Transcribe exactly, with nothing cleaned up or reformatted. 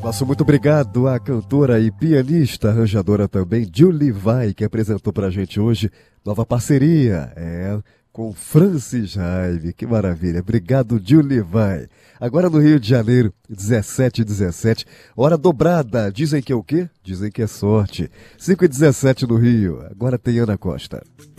Nosso muito obrigado à cantora e pianista, arranjadora também, Julie Vai, que apresentou pra gente hoje nova parceria, é, com Francis Jaime. Que maravilha. Obrigado, Julie Vai. Agora no Rio de Janeiro, dezessete e dezessete, hora dobrada. Dizem que é o quê? Dizem que é sorte. cinco e dezessete no Rio. Agora tem Ana Costa.